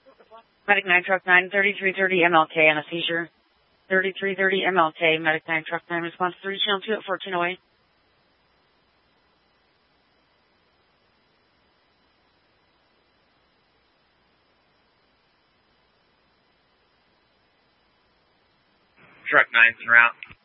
Medic 9, Truck 9, 3330 MLK on a seizure. 3330 MLK, Medic 9, Truck 9, response 3, channel 2 at 1408. Truck 9's en route.